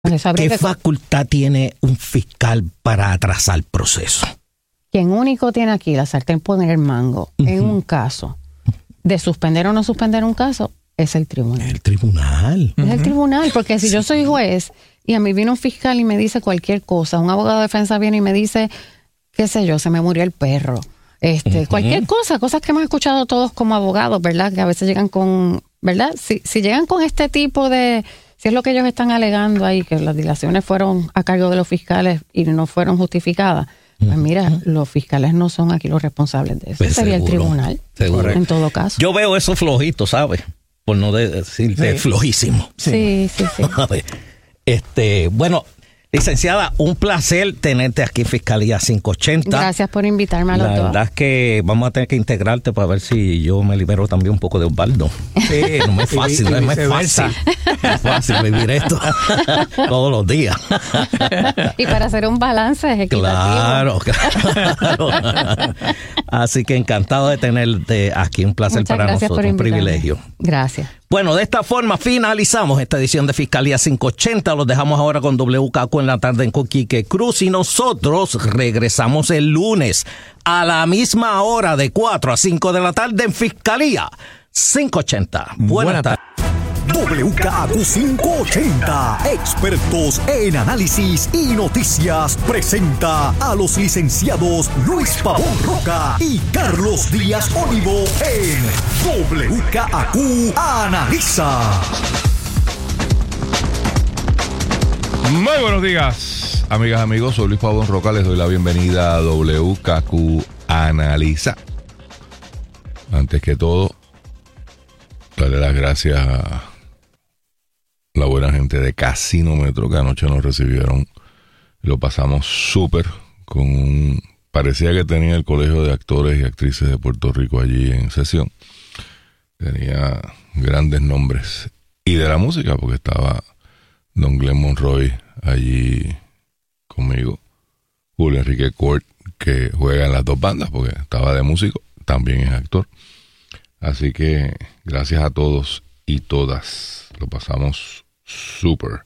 ¿Qué facultad tiene un fiscal para atrasar el proceso? Quien único tiene aquí la sartén por el mango en un caso de suspender o no suspender un caso es el tribunal. El tribunal. Es el tribunal, porque si yo soy juez y a mí viene un fiscal y me dice cualquier cosa, un abogado de defensa viene y me dice, qué sé yo, se me murió el perro, cualquier cosa, cosas que hemos escuchado todos como abogados, ¿verdad? Que a veces llegan con, ¿verdad? Si llegan con este tipo de, si es lo que ellos están alegando ahí, que las dilaciones fueron a cargo de los fiscales y no fueron justificadas, pues mira, los fiscales no son aquí los responsables de eso. Pues sería seguro, el tribunal, seguro. En todo caso. Yo veo eso flojito, ¿sabes? Por no decirte flojísimo. Sí. Bueno, licenciada, un placer tenerte aquí en Fiscalía 580. Gracias por invitarme a los dos. La verdad es que vamos a tener que integrarte para ver si yo me libero también un poco de Osvaldo. Sí, no me es fácil, no es fácil vivir esto todos los días. Y para hacer un balance equitativo. Claro. Así que encantado de tenerte aquí, un placer Muchas para nosotros, un privilegio. Gracias. Bueno, de esta forma finalizamos esta edición de Fiscalía 580. Los dejamos ahora con WKQ en la tarde en Quique Cruz y nosotros regresamos el lunes a la misma hora de 4 a 5 de la tarde en Fiscalía 580. Buenas tardes. WKQ 580, expertos en análisis y noticias, presenta a los licenciados Luis Pavón Roca y Carlos Díaz Olivo en WKQ Analiza. Muy buenos días, amigas, amigos. Soy Luis Pavón Roca. Les doy la bienvenida a WKQ Analiza. Antes que todo, darle las gracias a la buena gente de Casinómetro que anoche nos recibieron. Lo pasamos súper parecía que tenía el Colegio de Actores y Actrices de Puerto Rico allí en sesión. Tenía grandes nombres. Y de la música, porque estaba Don Glenn Monroy allí conmigo. Julio Enrique Court, que juega en las dos bandas, porque estaba de músico, también es actor. Así que gracias a todos y todas. Lo pasamos súper.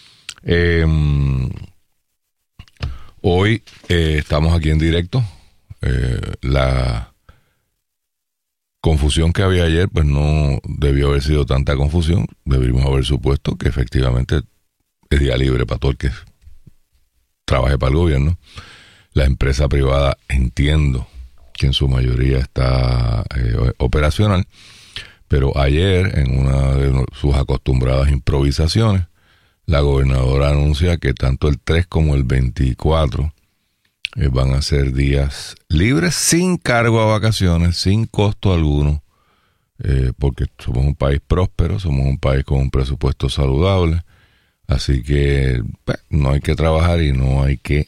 Hoy estamos aquí en directo. La confusión que había ayer, pues no debió haber sido tanta confusión. Deberíamos haber supuesto que efectivamente es día libre para todo el que trabaje para el gobierno. La empresa privada, entiendo que en su mayoría está operacional. Pero ayer, en una de sus acostumbradas improvisaciones, la gobernadora anuncia que tanto el 3 como el 24 van a ser días libres, sin cargo a vacaciones, sin costo alguno, porque somos un país próspero, somos un país con un presupuesto saludable, así que no hay que trabajar y no hay que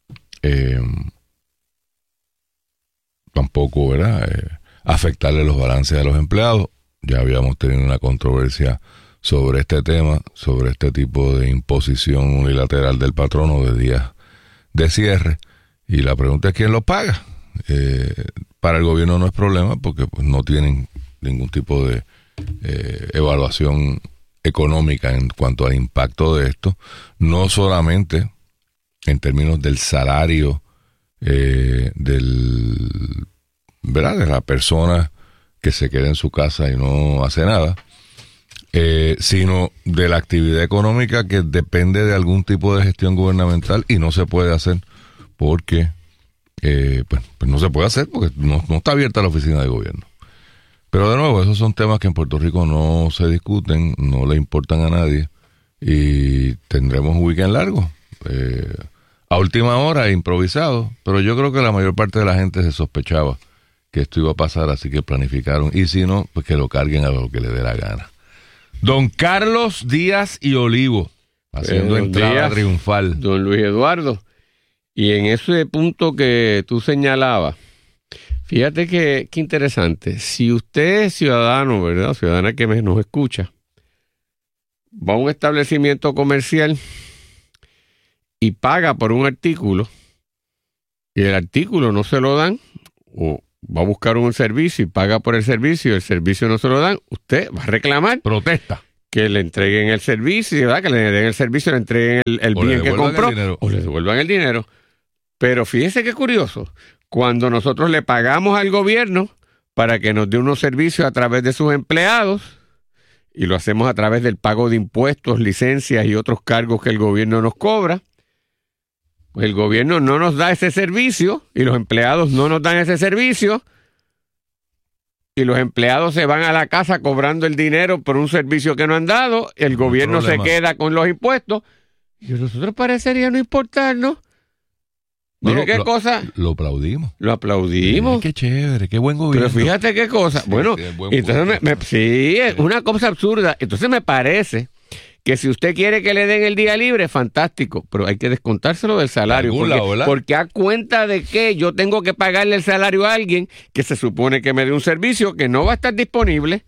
tampoco, ¿verdad?, afectarle los balances a los empleados. Ya habíamos tenido una controversia sobre este tema, sobre este tipo de imposición unilateral del patrono de días de cierre. Y la pregunta es quién lo paga. Para el gobierno no es problema porque pues, no tienen ningún tipo de evaluación económica en cuanto al impacto de esto. No solamente en términos del salario ¿verdad?, de la persona que se quede en su casa y no hace nada, sino de la actividad económica que depende de algún tipo de gestión gubernamental y no se puede hacer porque pues no se puede hacer porque no está abierta la oficina de gobierno. Pero de nuevo, esos son temas que en Puerto Rico no se discuten, no le importan a nadie y tendremos un weekend largo, a última hora, improvisado, pero yo creo que la mayor parte de la gente se sospechaba que esto iba a pasar, así que planificaron. Y si no, pues que lo carguen a lo que le dé la gana. Don Carlos Díaz y Olivo, haciendo entrada triunfal. Don Luis Eduardo. Y en ese punto que tú señalabas, fíjate que interesante. Si usted es ciudadano, ¿verdad? Ciudadana que nos escucha, va a un establecimiento comercial y paga por un artículo, y el artículo no se lo dan, o va a buscar un servicio y paga por el servicio no se lo dan, usted va a reclamar. Protesta. que le entreguen el servicio, ¿verdad? Que le den el servicio, le entreguen el bien que compró, o le devuelvan el dinero. Pero fíjese qué curioso, cuando nosotros le pagamos al gobierno para que nos dé unos servicios a través de sus empleados, y lo hacemos a través del pago de impuestos, licencias y otros cargos que el gobierno nos cobra, pues el gobierno no nos da ese servicio y los empleados no nos dan ese servicio, y los empleados se van a la casa cobrando el dinero por un servicio que no han dado, el gobierno se queda con los impuestos, y a nosotros parecería no importarnos. Mire qué cosa. Lo aplaudimos. Lo aplaudimos. Qué chévere, qué buen gobierno. Pero fíjate qué cosa. Sí, bueno, entonces sí, es una cosa absurda. Entonces me parece que si usted quiere que le den el día libre, fantástico, pero hay que descontárselo del salario. Porque a cuenta de que yo tengo que pagarle el salario a alguien que se supone que me dé un servicio que no va a estar disponible.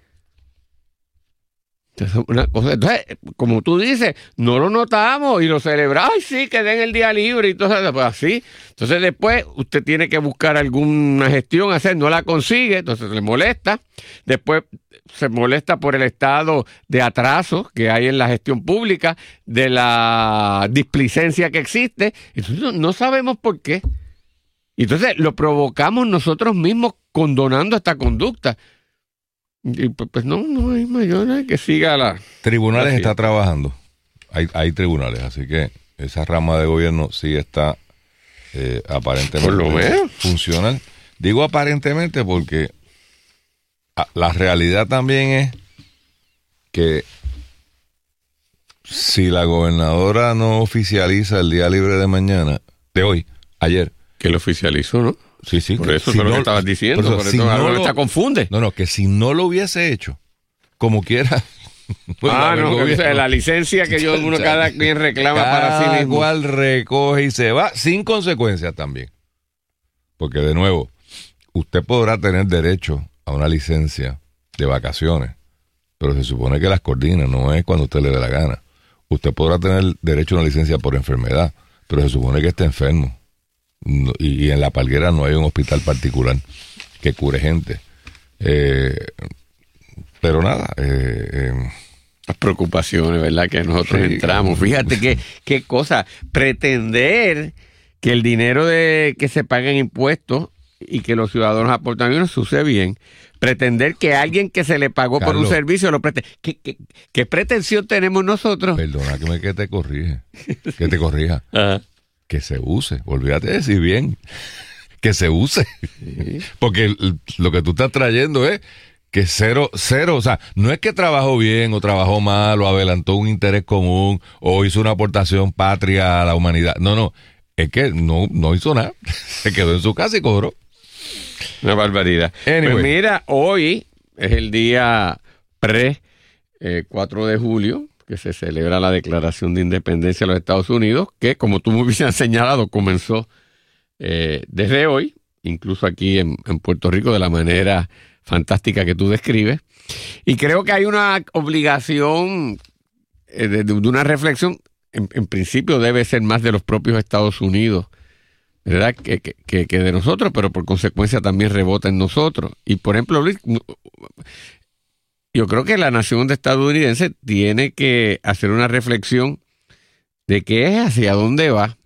Entonces, como tú dices, no lo notamos y lo celebramos. Ay, sí, que den el día libre y todo eso. Pues así. Entonces después usted tiene que buscar alguna gestión hacer, no la consigue, entonces le molesta. Después se molesta por el estado de atraso que hay en la gestión pública, de la displicencia que existe. Entonces no sabemos por qué. Entonces lo provocamos nosotros mismos condonando esta conducta. Y pues no hay mayor que siga la... Tribunales está trabajando. Hay tribunales, así que esa rama de gobierno sí está aparentemente por lo menos funcional. Digo aparentemente porque la realidad también es que si la gobernadora no oficializa el día libre de mañana, de hoy, ayer. Que lo oficializó, ¿no? Sí. Por eso es lo que estabas diciendo. Por eso no te confunde. No, que si no lo hubiese hecho, como quiera. Pues la licencia que uno cada quien reclama para sí mismo. Igual recoge y se va sin consecuencias también. Porque de nuevo, usted podrá tener derecho a una licencia de vacaciones, pero se supone que las coordina, no es cuando usted le dé la gana. Usted podrá tener derecho a una licencia por enfermedad, pero se supone que está enfermo. Y en La Palguera no hay un hospital particular que cure gente. Pero nada. Las preocupaciones, ¿verdad? Que nosotros entramos. Fíjate qué cosa. Pretender que el dinero que se paga en impuestos y que los ciudadanos aportan dinero se use bien. Pretender que alguien que se le pagó Carlos, por un servicio lo preste. ¿Qué pretensión tenemos nosotros? Perdona que te corrija. Ajá. Que se use, olvídate de decir bien, que se use, sí. Porque lo que tú estás trayendo es que cero, o sea, no es que trabajó bien o trabajó mal o adelantó un interés común o hizo una aportación patria a la humanidad, no, es que no hizo nada, se quedó en su casa y cobró. Una barbaridad. Anyway. Pues mira, hoy es el día 4 de julio, que se celebra la Declaración de Independencia de los Estados Unidos, que, como tú muy bien has señalado, comenzó desde hoy, incluso aquí en Puerto Rico, de la manera fantástica que tú describes. Y creo que hay una obligación de una reflexión, en principio debe ser más de los propios Estados Unidos, ¿verdad? Que de nosotros, pero por consecuencia también rebota en nosotros. Y, por ejemplo, Luis, yo creo que la nación estadounidense tiene que hacer una reflexión de qué es, hacia dónde va,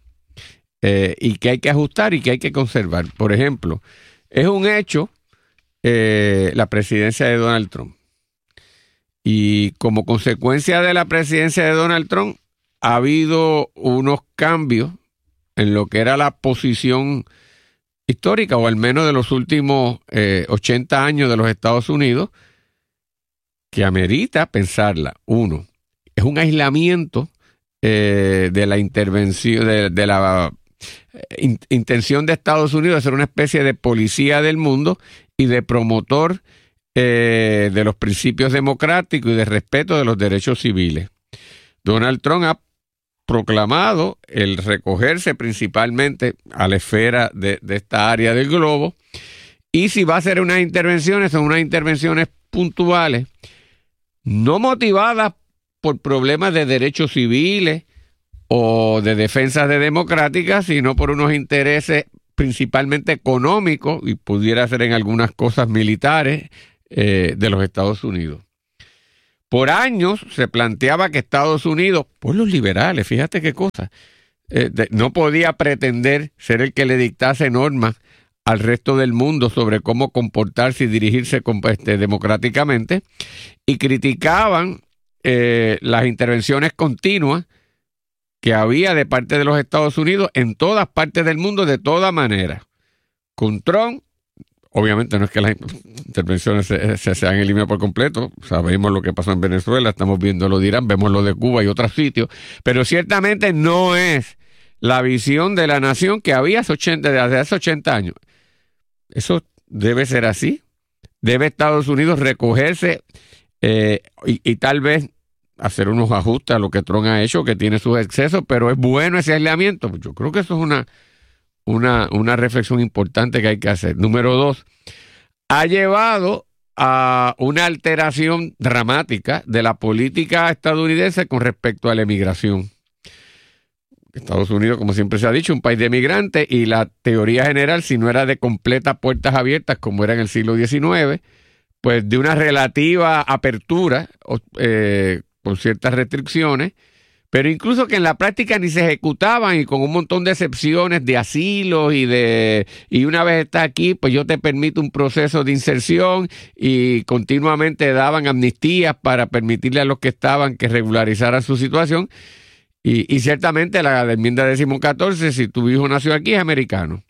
y qué hay que ajustar y qué hay que conservar. Por ejemplo, es un hecho la presidencia de Donald Trump. Y como consecuencia de la presidencia de Donald Trump, ha habido unos cambios en lo que era la posición histórica, o al menos de los últimos 80 años de los Estados Unidos, que amerita pensarla. Uno, es un aislamiento de la intervención, de la intención de Estados Unidos de ser una especie de policía del mundo y de promotor de los principios democráticos y de respeto de los derechos civiles. Donald Trump ha proclamado el recogerse principalmente a la esfera de esta área del globo, y si va a hacer unas intervenciones, son unas intervenciones puntuales, no motivadas por problemas de derechos civiles o de defensa de democráticas, sino por unos intereses principalmente económicos, y pudiera ser en algunas cosas militares de los Estados Unidos. Por años se planteaba que Estados Unidos, por los liberales, fíjate qué cosa, no podía pretender ser el que le dictase normas al resto del mundo sobre cómo comportarse y dirigirse democráticamente, y criticaban las intervenciones continuas que había de parte de los Estados Unidos en todas partes del mundo de toda manera. Con Trump, obviamente no es que las intervenciones se han eliminado por completo, sabemos lo que pasó en Venezuela, estamos viendo lo de Irán, vemos lo de Cuba y otros sitios, pero ciertamente no es la visión de la nación que había desde hace 80 años. Eso debe ser así. Debe Estados Unidos recogerse y tal vez hacer unos ajustes a lo que Trump ha hecho, que tiene sus excesos, pero es bueno ese aislamiento. Yo creo que eso es una reflexión importante que hay que hacer. Número 2, ha llevado a una alteración dramática de la política estadounidense con respecto a la emigración. Estados Unidos, como siempre se ha dicho, un país de migrantes, y la teoría general, si no era de completas puertas abiertas como era en el siglo XIX, pues de una relativa apertura con ciertas restricciones, pero incluso que en la práctica ni se ejecutaban, y con un montón de excepciones de asilo y una vez estás aquí, pues yo te permito un proceso de inserción, y continuamente daban amnistías para permitirle a los que estaban que regularizaran su situación. Y ciertamente la enmienda 14, si tu hijo nació aquí, es americano.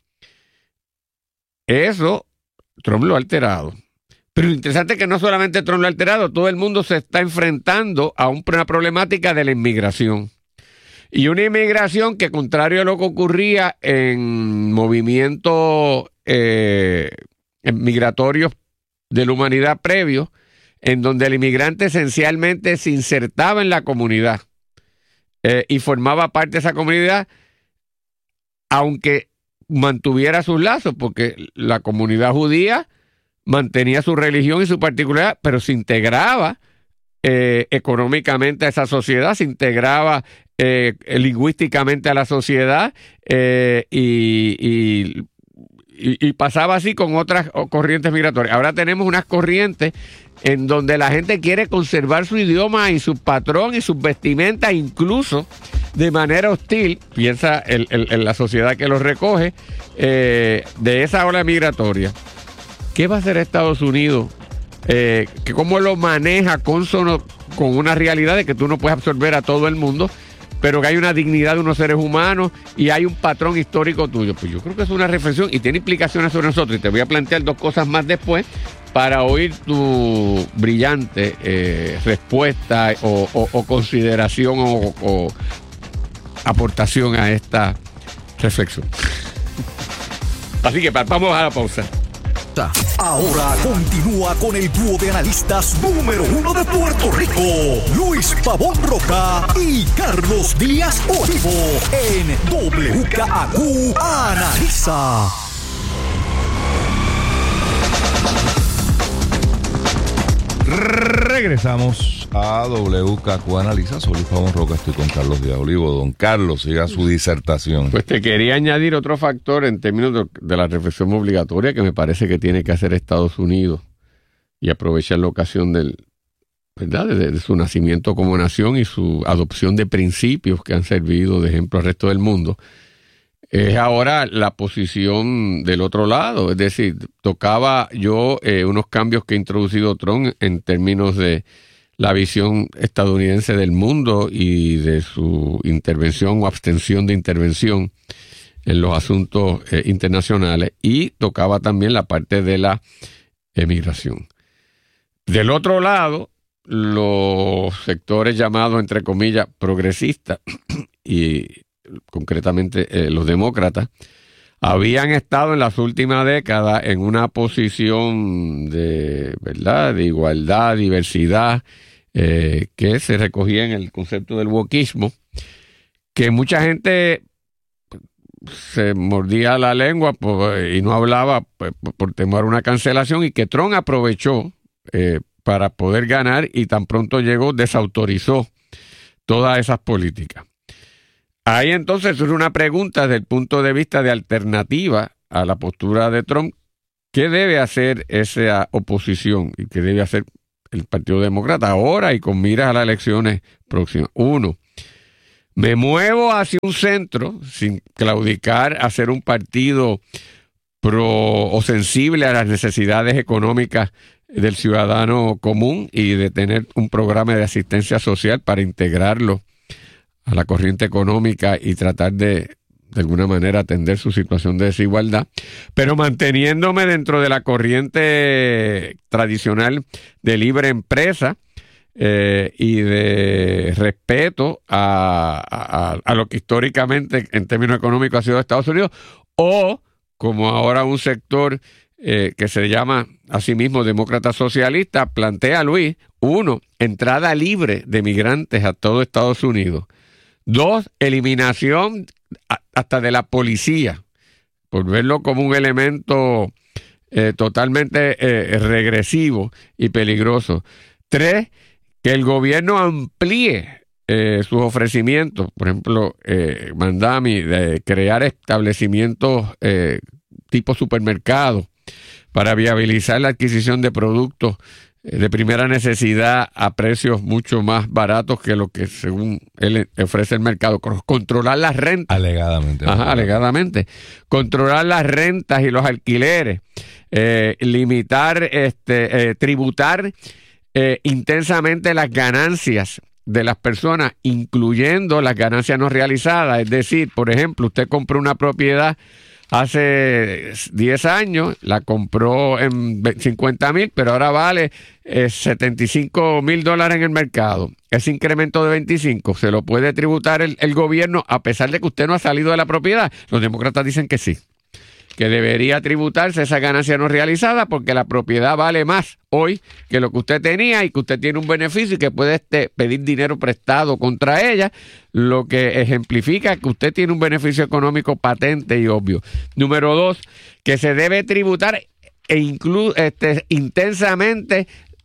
Eso Trump lo ha alterado. Pero lo interesante es que no solamente Trump lo ha alterado, todo el mundo se está enfrentando a una problemática de la inmigración. Y una inmigración que, contrario a lo que ocurría en movimientos migratorios de la humanidad previos, en donde el inmigrante esencialmente se insertaba en la comunidad y formaba parte de esa comunidad, aunque mantuviera sus lazos, porque la comunidad judía mantenía su religión y su particularidad, pero se integraba económicamente a esa sociedad, se integraba lingüísticamente a la sociedad y pasaba así con otras corrientes migratorias. Ahora tenemos unas corrientes en donde la gente quiere conservar su idioma y su patrón y sus vestimentas, incluso de manera hostil, piensa en la sociedad que los recoge, de esa ola migratoria. ¿Qué va a hacer Estados Unidos? ¿Cómo lo maneja consono con una realidad de que tú no puedes absorber a todo el mundo, pero que hay una dignidad de unos seres humanos y hay un patrón histórico tuyo? Pues yo creo que es una reflexión y tiene implicaciones sobre nosotros, y te voy a plantear dos cosas más después para oír tu brillante respuesta o consideración o aportación a esta reflexión. Así que vamos a la pausa. Ahora continúa con el dúo de analistas número 1 de Puerto Rico, Luis Pavón Roca y Carlos Díaz Olivo, en WKAQ Analiza. Regresamos a WKQ Analiza. Soy Luis Pavón Roca, estoy con Carlos Díaz Olivo. Don Carlos, siga su disertación. Pues te quería añadir otro factor en términos de la reflexión obligatoria que me parece que tiene que hacer Estados Unidos, y aprovechar la ocasión ¿verdad?, de su nacimiento como nación y su adopción de principios que han servido de ejemplo al resto del mundo. Es ahora la posición del otro lado, es decir, tocaba yo unos cambios que ha introducido Trump en términos de la visión estadounidense del mundo y de su intervención o abstención de intervención en los asuntos internacionales, y tocaba también la parte de la emigración. Del otro lado, los sectores llamados, entre comillas, progresistas y concretamente los demócratas, habían estado en las últimas décadas en una posición de, ¿verdad?, de igualdad, diversidad, que se recogía en el concepto del wokismo, que mucha gente se mordía la lengua y no hablaba por temor a una cancelación, y que Trump aprovechó para poder ganar, y tan pronto llegó, desautorizó todas esas políticas. Ahí entonces surge una pregunta desde el punto de vista de alternativa a la postura de Trump. ¿Qué debe hacer esa oposición y qué debe hacer el Partido Demócrata ahora y con miras a las elecciones próximas. 1. Me muevo hacia un centro sin claudicar a ser un partido pro o sensible a las necesidades económicas del ciudadano común y de tener un programa de asistencia social para integrarlo a la corriente económica y tratar de alguna manera atender su situación de desigualdad, pero manteniéndome dentro de la corriente tradicional de libre empresa y de respeto a lo que históricamente en términos económicos ha sido Estados Unidos, o como ahora un sector que se llama a sí mismo demócrata socialista, plantea Luis, 1, entrada libre de migrantes a todo Estados Unidos. 2, eliminación hasta de la policía, por verlo como un elemento totalmente regresivo y peligroso. 3, que el gobierno amplíe sus ofrecimientos, por ejemplo, Mandami, de crear establecimientos tipo supermercados para viabilizar la adquisición de productos de primera necesidad a precios mucho más baratos que lo que según él ofrece el mercado. Controlar las rentas. Alegadamente. Ajá, alegadamente. Controlar las rentas y los alquileres. Limitar, tributar intensamente las ganancias de las personas, incluyendo las ganancias no realizadas. Es decir, por ejemplo, usted compró una propiedad hace 10 años, la compró en $50,000, pero ahora vale $75,000 en el mercado. Ese incremento de 25 se lo puede tributar el gobierno a pesar de que usted no ha salido de la propiedad. Los demócratas dicen que sí, que debería tributarse esa ganancia no realizada porque la propiedad vale más hoy que lo que usted tenía y que usted tiene un beneficio y que puede pedir dinero prestado contra ella, lo que ejemplifica que usted tiene un beneficio económico patente y obvio. Número 2, que se debe tributar intensamente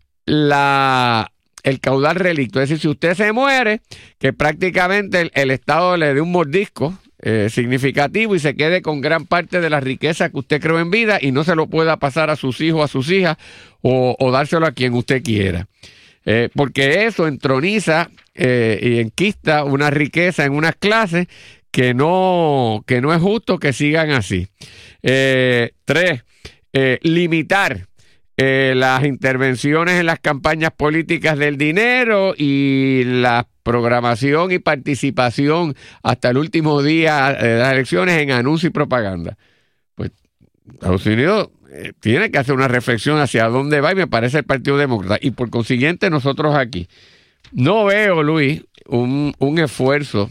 el caudal relicto. Es decir, si usted se muere, que prácticamente el Estado le dé un mordisco significativo y se quede con gran parte de la riqueza que usted creó en vida y no se lo pueda pasar a sus hijos, a sus hijas o dárselo a quien usted quiera. Porque eso entroniza y enquista una riqueza en unas clases que no es justo que sigan así. 3, limitar las intervenciones en las campañas políticas del dinero y la programación y participación hasta el último día de las elecciones en anuncios y propaganda. Pues Estados Unidos tiene que hacer una reflexión hacia dónde va y me parece el Partido Demócrata. Y por consiguiente nosotros aquí no veo, Luis, un esfuerzo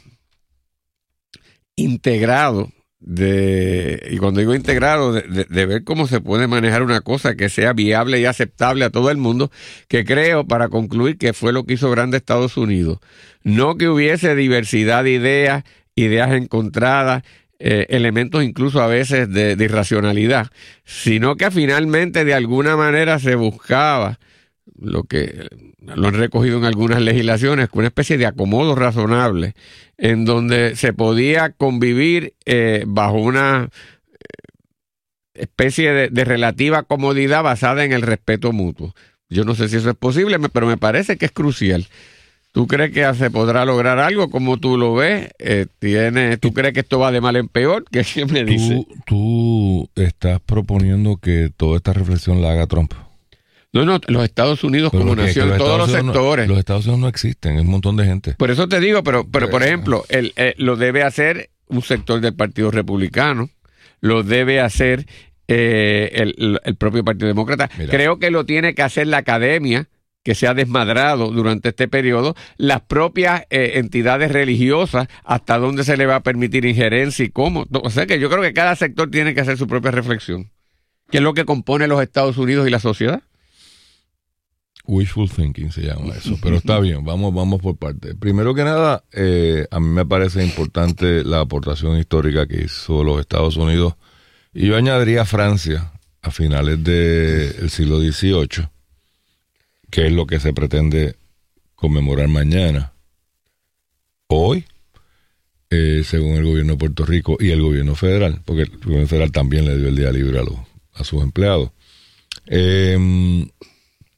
integrado y cuando digo integrado, de ver cómo se puede manejar una cosa que sea viable y aceptable a todo el mundo, que creo, para concluir, que fue lo que hizo grande Estados Unidos. No que hubiese diversidad de ideas encontradas, elementos incluso a veces de irracionalidad, sino que finalmente de alguna manera se buscaba lo que lo han recogido en algunas legislaciones, una especie de acomodo razonable en donde se podía convivir bajo una especie de relativa comodidad basada en el respeto mutuo. Yo no sé si eso es posible, pero me parece que es crucial. ¿Tú crees que se podrá lograr algo como tú lo ves? ¿Tú crees que esto va de mal en peor? ¿Qué me dice? Tú estás proponiendo que toda esta reflexión la haga Trump. No, los Estados Unidos como nación, todos los sectores. Los Estados Unidos no existen, es un montón de gente. Por eso te digo, pero por ejemplo, lo debe hacer un sector del Partido Republicano, lo debe hacer el propio Partido Demócrata. Mira. Creo que lo tiene que hacer la academia, que se ha desmadrado durante este periodo, las propias entidades religiosas, hasta dónde se le va a permitir injerencia y cómo. O sea que yo creo que cada sector tiene que hacer su propia reflexión. ¿Qué es lo que compone los Estados Unidos y la sociedad? Wishful thinking se llama eso, pero está bien, vamos por partes. Primero que nada, a mí me parece importante la aportación histórica que hizo los Estados Unidos, y yo añadiría Francia a finales del siglo XVIII, que es lo que se pretende conmemorar mañana. Hoy, según el gobierno de Puerto Rico y el gobierno federal, porque el gobierno federal también le dio el día libre a sus empleados.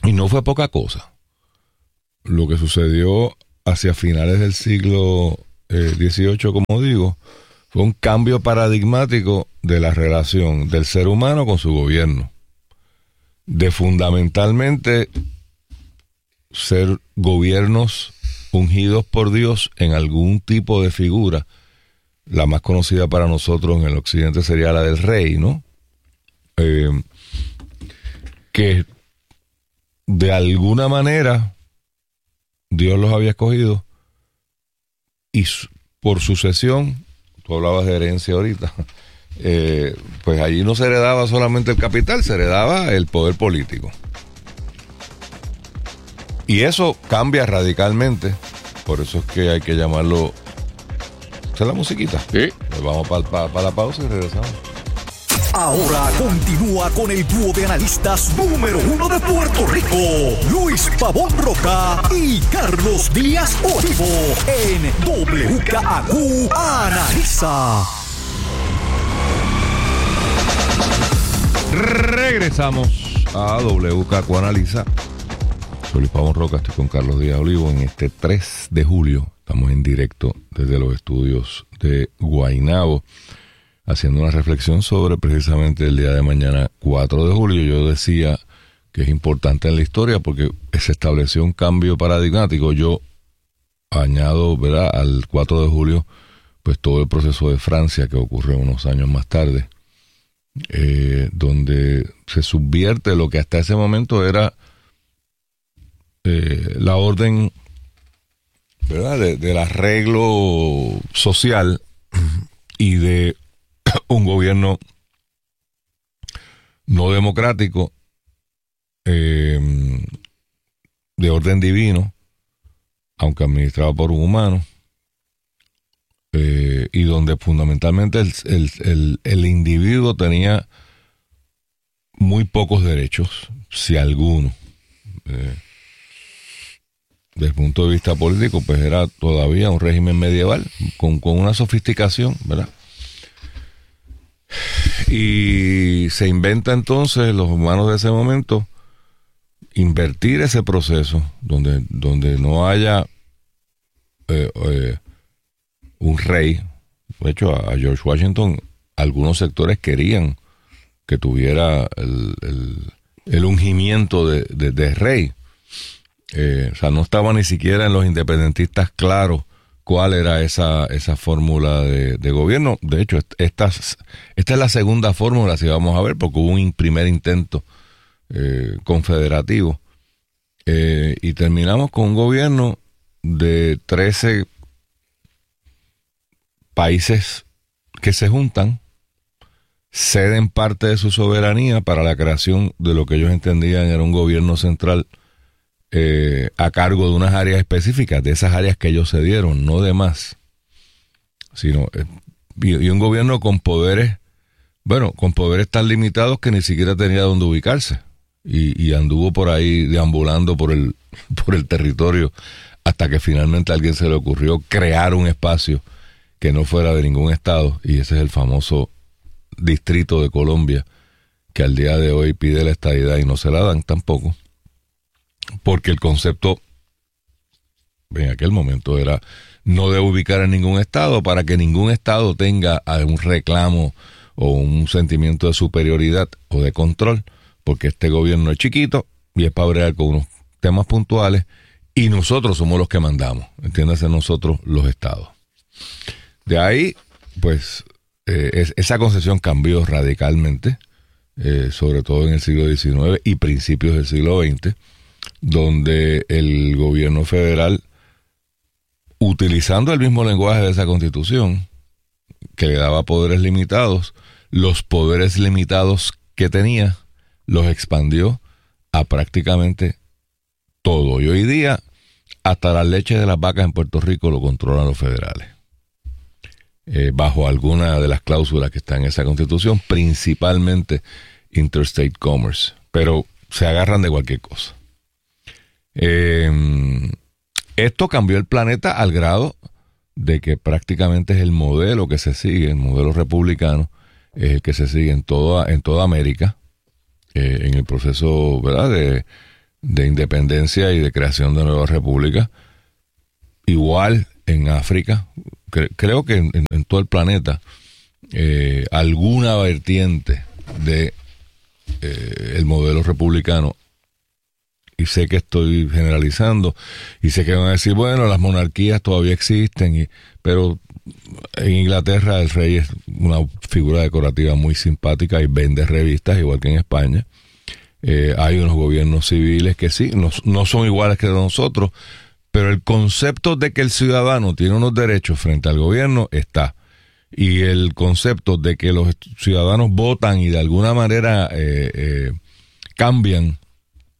Y no fue poca cosa. Lo que sucedió hacia finales del siglo XVIII, como digo, fue un cambio paradigmático de la relación del ser humano con su gobierno. De fundamentalmente ser gobiernos ungidos por Dios en algún tipo de figura. La más conocida para nosotros en el occidente sería la del rey, ¿no? Que de alguna manera Dios los había escogido y por sucesión, tú hablabas de herencia ahorita, pues allí no se heredaba solamente el capital, se heredaba el poder político. Y eso cambia radicalmente, por eso es que hay que llamarlo... ¿Esa es la musiquita? Sí. Pues vamos para la pausa y regresamos. Ahora continúa con el dúo de analistas número 1 de Puerto Rico, Luis Pavón Roca y Carlos Díaz Olivo, en WKAQ Analiza. Regresamos a WKAQ Analiza. Soy Luis Pavón Roca, estoy con Carlos Díaz Olivo en este 3 de julio. Estamos en directo desde los estudios de Guaynabo, haciendo una reflexión sobre precisamente el día de mañana, 4 de julio. Yo decía que es importante en la historia porque se estableció un cambio paradigmático. Yo añado, ¿verdad?, al 4 de julio, pues todo el proceso de Francia que ocurrió unos años más tarde, donde se subvierte lo que hasta ese momento era la orden, ¿verdad?, del arreglo social y de un gobierno no democrático, de orden divino, aunque administrado por un humano, y donde fundamentalmente el individuo tenía muy pocos derechos, si alguno. Desde el punto de vista político, pues era todavía un régimen medieval con una sofisticación, ¿verdad? Y se inventa entonces los humanos de ese momento invertir ese proceso donde no haya un rey. De hecho, a George Washington algunos sectores querían que tuviera el ungimiento de rey. O sea, no estaba ni siquiera en los independentistas claro cuál era esa fórmula de gobierno. De hecho, esta es la segunda fórmula, si vamos a ver, porque hubo un primer intento confederativo. Y terminamos con un gobierno de 13 países que se juntan, ceden parte de su soberanía para la creación de lo que ellos entendían era un gobierno central a cargo de unas áreas específicas, de esas áreas que ellos cedieron, no de más, sino y un gobierno con poderes, bueno, con poderes tan limitados que ni siquiera tenía dónde ubicarse y anduvo por ahí deambulando por el territorio hasta que finalmente a alguien se le ocurrió crear un espacio que no fuera de ningún estado, y ese es el famoso Distrito de Colombia, que al día de hoy pide la estadidad y no se la dan tampoco, porque el concepto en aquel momento era no de ubicar en ningún estado para que ningún estado tenga un reclamo o un sentimiento de superioridad o de control, porque este gobierno es chiquito y es para bregar con unos temas puntuales y nosotros somos los que mandamos, entiéndase, nosotros los estados. De ahí, pues, esa concepción cambió radicalmente, sobre todo en el siglo XIX y principios del siglo XX, donde el gobierno federal, utilizando el mismo lenguaje de esa constitución, que le daba poderes limitados, los poderes limitados que tenía, los expandió a prácticamente todo. Y hoy día, hasta la leche de las vacas en Puerto Rico lo controlan los federales. Bajo alguna de las cláusulas que están en esa constitución, principalmente Interstate Commerce, pero se agarran de cualquier cosa. Esto cambió el planeta al grado de que prácticamente es el modelo que se sigue, el modelo republicano, es el que se sigue en toda América, en el proceso, ¿verdad?, de independencia y de creación de nuevas repúblicas. Igual en África, creo que en todo el planeta, alguna vertiente de el modelo republicano, y sé que estoy generalizando, y sé que van a decir, bueno, las monarquías todavía existen, pero en Inglaterra el rey es una figura decorativa muy simpática y vende revistas, igual que en España. Hay unos gobiernos civiles que sí, no son iguales que nosotros, pero el concepto de que el ciudadano tiene unos derechos frente al gobierno está. Y el concepto de que los ciudadanos votan y de alguna manera cambian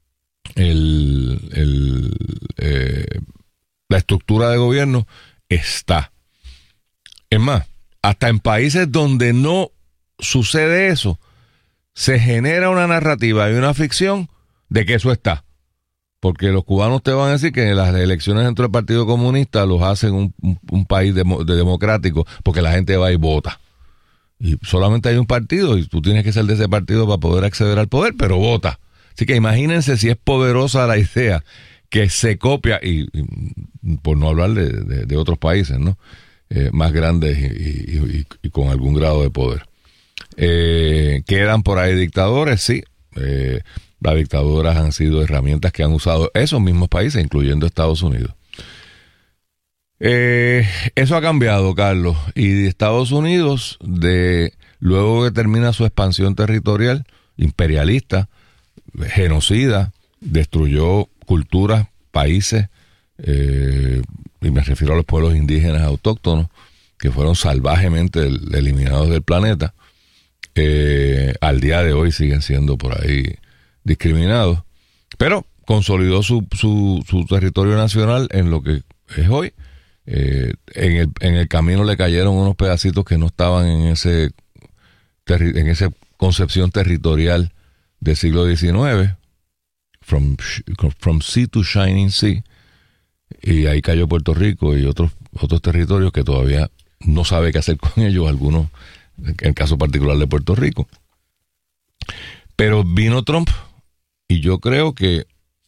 la estructura de gobierno está. Es más, hasta en países donde no sucede eso, se genera una narrativa y una ficción de que eso está. Porque los cubanos te van a decir que las elecciones dentro del Partido Comunista los hacen un país democrático, porque la gente va y vota. Y solamente hay un partido y tú tienes que ser de ese partido para poder acceder al poder, pero vota. Así que imagínense si es poderosa la idea que se copia, y por no hablar de otros países, ¿no? Más grandes y con algún grado de poder. Quedan por ahí dictadores, sí. Las dictaduras han sido herramientas que han usado esos mismos países, incluyendo Estados Unidos. Eso ha cambiado, Carlos. Y Estados Unidos, luego que termina su expansión territorial, imperialista, genocida, destruyó culturas, países, y me refiero a los pueblos indígenas autóctonos, que fueron salvajemente eliminados del planeta. Al día de hoy siguen siendo por ahí discriminados, pero consolidó su territorio nacional en lo que es hoy. En el camino le cayeron unos pedacitos que no estaban en esa concepción territorial del siglo XIX, from sea to shining sea, y ahí cayó Puerto Rico y otros territorios que todavía no sabe qué hacer con ellos, algunos, en el caso particular de Puerto Rico. Pero vino Trump y yo creo que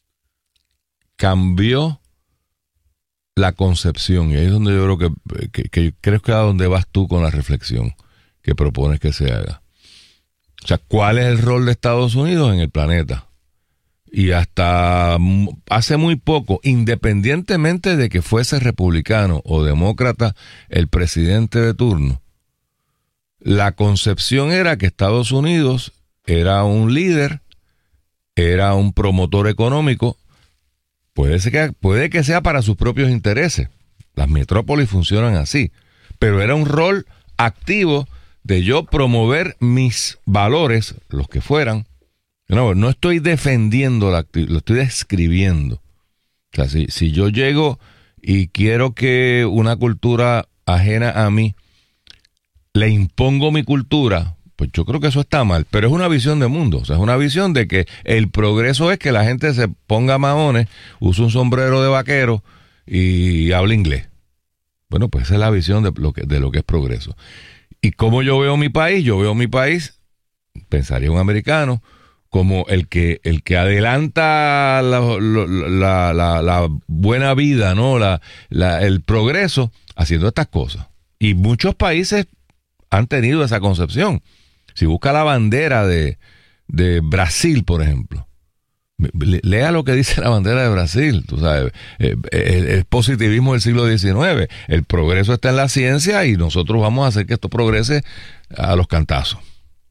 cambió la concepción, y ahí es donde yo creo que creo que a donde vas tú con la reflexión que propones que se haga. O sea, ¿cuál es el rol de Estados Unidos en el planeta? Y hasta hace muy poco, independientemente de que fuese republicano o demócrata el presidente de turno, la concepción era que Estados Unidos era un líder, era un promotor económico. Puede que sea para sus propios intereses. Las metrópolis funcionan así. Pero era un rol activo de yo promover mis valores, los que fueran. No estoy defendiendo lo estoy describiendo. O sea, si yo llego y quiero que una cultura ajena a mí le impongo mi cultura, pues yo creo que eso está mal, pero es una visión de mundo. O sea, es una visión de que el progreso es que la gente se ponga maones, use un sombrero de vaquero y hable inglés. Bueno, pues esa es la visión de lo que es progreso. ¿Y cómo yo veo mi país? Yo veo mi país, pensaría un americano, como el que adelanta la buena vida, ¿no? El progreso, haciendo estas cosas. Y muchos países han tenido esa concepción. Si busca la bandera de Brasil, por ejemplo, lea lo que dice la bandera de Brasil. Tú sabes, el positivismo del siglo XIX. El progreso está en la ciencia y nosotros vamos a hacer que esto progrese a los cantazos.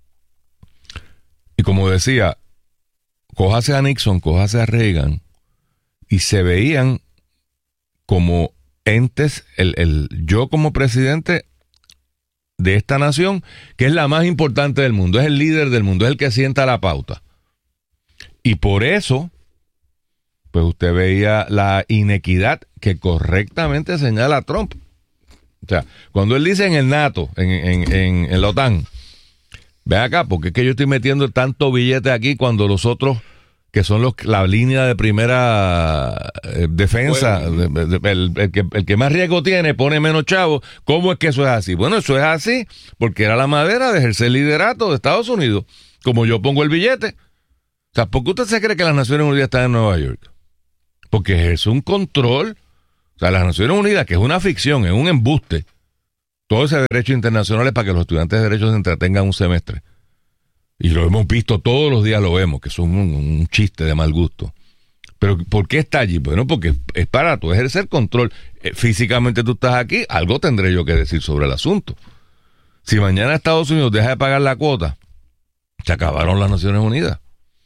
Y como decía, cójase a Nixon, cójase a Reagan, y se veían como entes, yo como presidente de esta nación, que es la más importante del mundo, es el líder del mundo, es el que sienta la pauta. Y por eso, pues usted veía la inequidad que correctamente señala Trump. O sea, cuando él dice en el NATO, en la OTAN, ve acá, porque es que yo estoy metiendo tanto billete aquí cuando los otros, que son la línea de primera defensa, el que más riesgo tiene, pone menos chavos. ¿Cómo es que eso es así? Bueno, eso es así porque era la manera de ejercer liderato de Estados Unidos. Como yo pongo el billete, O sea, ¿por qué usted se cree que las Naciones Unidas están en Nueva York? Porque ejerce un control. O sea, las Naciones Unidas, que es una ficción, es un embuste. Todo ese derecho internacional es para que los estudiantes de derecho se entretengan un semestre. Y lo hemos visto todos los días, lo vemos, que es un chiste de mal gusto. Pero ¿por qué está allí? Bueno, porque es para tú ejercer control. Físicamente tú estás aquí, algo tendré yo que decir sobre el asunto. Si mañana Estados Unidos deja de pagar la cuota, se acabaron las Naciones Unidas.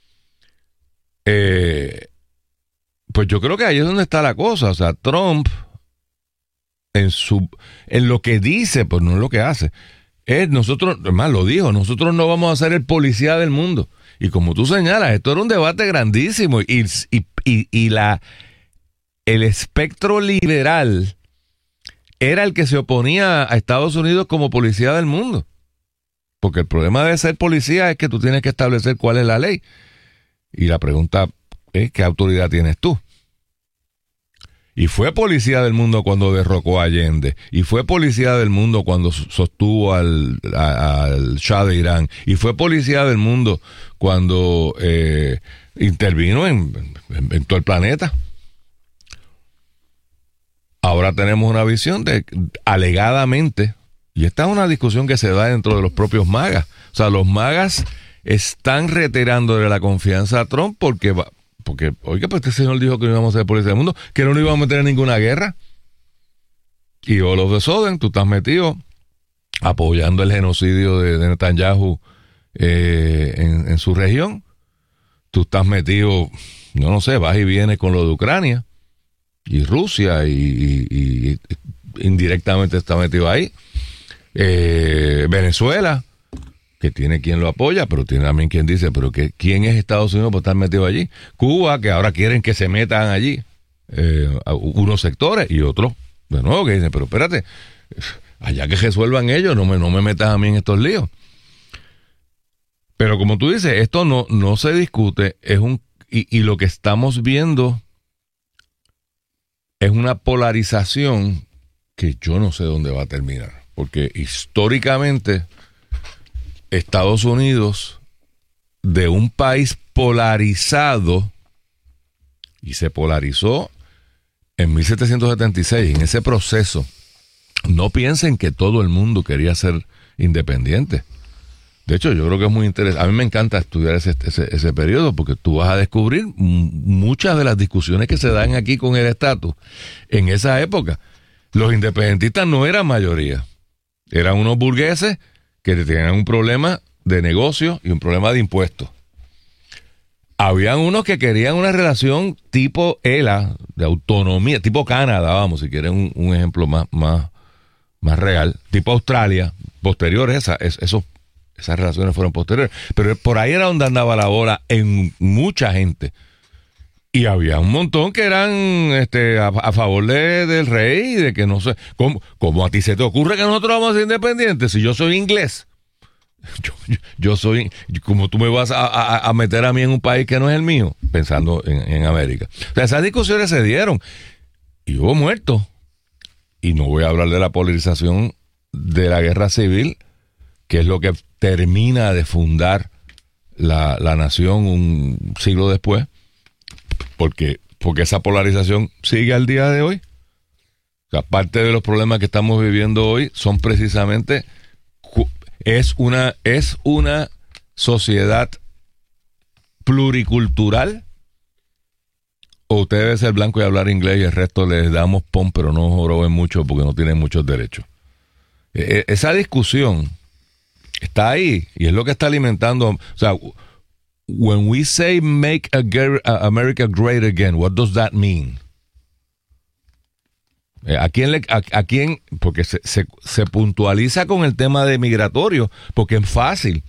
Pues yo creo que ahí es donde está la cosa. O sea, Trump, en lo que dice, pues no es lo que hace. Nosotros, además lo dijo, nosotros no vamos a ser el policía del mundo. Y como tú señalas, esto era un debate grandísimo. Y el espectro liberal era el que se oponía a Estados Unidos como policía del mundo. Porque el problema de ser policía es que tú tienes que establecer cuál es la ley. Y la pregunta es, ¿qué autoridad tienes tú? Y fue policía del mundo cuando derrocó a Allende. Y fue policía del mundo cuando sostuvo al Shah de Irán. Y fue policía del mundo cuando intervino en todo el planeta. Ahora tenemos una visión de, alegadamente, y esta es una discusión que se da dentro de los propios magas. O sea, los magas están reiterando de la confianza a Trump porque, oiga, pues este señor dijo que no íbamos a ser policía del mundo, que no nos íbamos a meter en ninguna guerra. Y all of a sudden, tú estás metido apoyando el genocidio de Netanyahu en su región. Tú estás metido, yo no sé, vas y vienes con lo de Ucrania y Rusia y indirectamente está metido ahí. Venezuela, que tiene quien lo apoya, pero tiene también quien dice, pero ¿quién es Estados Unidos por estar metido allí? Cuba, que ahora quieren que se metan allí unos sectores y otros, de nuevo, que dicen, pero espérate, allá que resuelvan ellos, no me metas a mí en estos líos. Pero como tú dices, esto no se discute, y lo que estamos viendo es una polarización que yo no sé dónde va a terminar, porque históricamente Estados Unidos, de un país polarizado, y se polarizó en 1776, en ese proceso, no piensen que todo el mundo quería ser independiente. De hecho, yo creo que es muy interesante. A mí me encanta estudiar ese periodo, porque tú vas a descubrir muchas de las discusiones que se dan aquí con el estatus. En esa época, los independentistas no eran mayoría. Eran unos burgueses que tenían un problema de negocio y un problema de impuestos. Habían unos que querían una relación tipo ELA, de autonomía, tipo Canadá, vamos, si quieren un ejemplo más real, tipo Australia, posteriores, esas relaciones fueron posteriores. Pero por ahí era donde andaba la bola en mucha gente. Y había un montón que eran a favor del rey, de que no sé, ¿cómo a ti se te ocurre que nosotros vamos a ser independientes si yo soy inglés? Yo soy, como tú me vas a meter a mí en un país que no es el mío, pensando en América. O sea, esas discusiones se dieron y hubo muertos. Y no voy a hablar de la polarización de la guerra civil, que es lo que termina de fundar la nación un siglo después, porque esa polarización sigue al día de hoy. O sea, parte de los problemas que estamos viviendo hoy son precisamente, es una sociedad pluricultural, o usted debe ser blanco y hablar inglés y el resto les damos pon, pero no joroben mucho porque no tienen muchos derechos. Esa discusión está ahí y es lo que está alimentando. O sea, when we say make America great again, what does that mean? ¿A quién? Porque se puntualiza con el tema de migratorio, porque es fácil.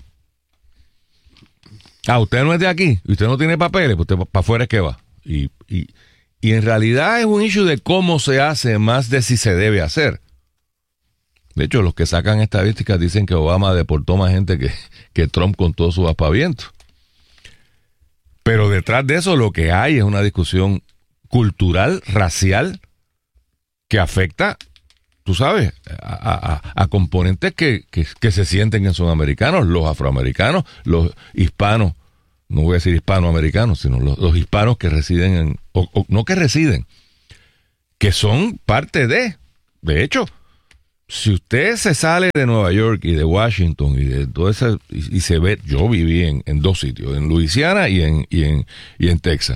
Usted no es de aquí, y usted no tiene papeles, pues usted para afuera es que va. Y en realidad es un issue de cómo se hace, más de si se debe hacer. De hecho, los que sacan estadísticas dicen que Obama deportó más gente que Trump con todos sus aspavientos. Pero detrás de eso lo que hay es una discusión cultural, racial, que afecta, tú sabes, a componentes que se sienten que son americanos, los afroamericanos, los hispanos no voy a decir hispanoamericanos, sino los hispanos que residen o no que residen, que son parte de hecho, si usted se sale de Nueva York y de Washington y de todo eso, y se ve, yo viví en dos sitios, en Luisiana y en Texas.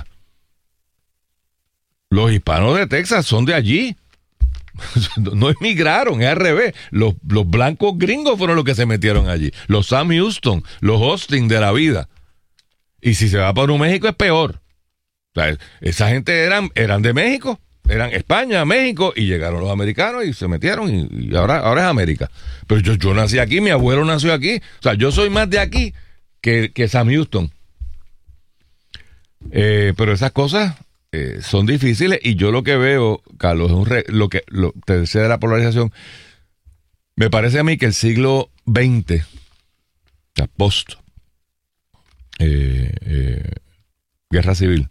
Los hispanos de Texas son de allí. No emigraron, es al revés. Los blancos gringos fueron los que se metieron allí. Los Sam Houston, los Austin de la vida. Y si se va para Nuevo México es peor. O sea, esa gente eran de México, eran España, México, y llegaron los americanos y se metieron y ahora es América. Pero yo nací aquí, mi abuelo nació aquí. O sea, yo soy más de aquí que Sam Houston. Pero esas cosas son difíciles, y yo lo que veo, Carlos, te decía de la polarización, me parece a mí que el siglo XX, la post guerra civil,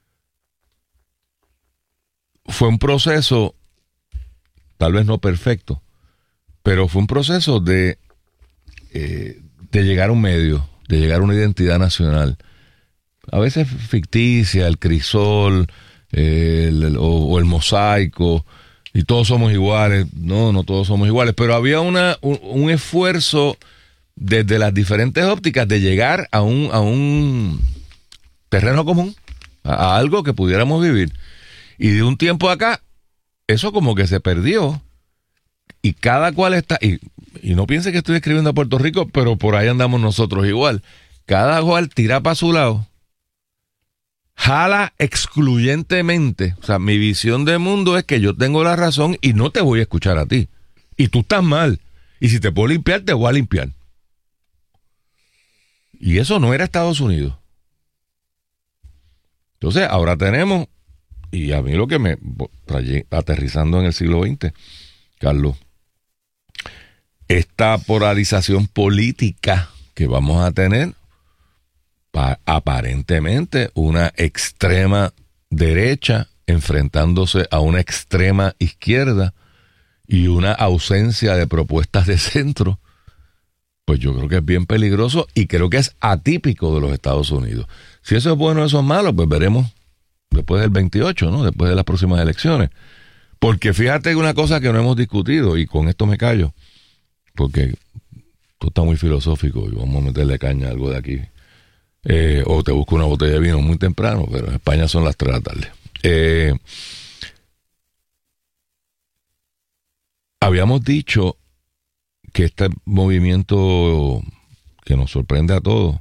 fue un proceso, tal vez no perfecto, pero fue un proceso de llegar a un medio, de llegar a una identidad nacional, a veces ficticia, el crisol, o el mosaico, y todos somos iguales. No todos somos iguales, pero había un esfuerzo desde las diferentes ópticas de llegar a un terreno común, a algo que pudiéramos vivir. Y de un tiempo acá, eso como que se perdió, y cada cual está, y no piense que estoy escribiendo a Puerto Rico, pero por ahí andamos nosotros igual. Cada cual tira para su lado, jala excluyentemente. O sea, mi visión de mundo es que yo tengo la razón y no te voy a escuchar a ti. Y tú estás mal. Y si te puedo limpiar, te voy a limpiar. Y eso no era Estados Unidos. Entonces, ahora tenemos, y a mí lo que me aterrizando en el siglo XX, Carlos, esta polarización política que vamos a tener, aparentemente una extrema derecha enfrentándose a una extrema izquierda y una ausencia de propuestas de centro, pues yo creo que es bien peligroso y creo que es atípico de los Estados Unidos. Si eso es bueno o eso es malo, pues veremos después del 28, ¿no? Después de las próximas elecciones. Porque fíjate una cosa que no hemos discutido, y con esto me callo, porque tú estás muy filosófico y vamos a meterle caña a algo de aquí. O te busco una botella de vino muy temprano, pero en España son las 3 de la tarde. Habíamos dicho que este movimiento que nos sorprende a todos,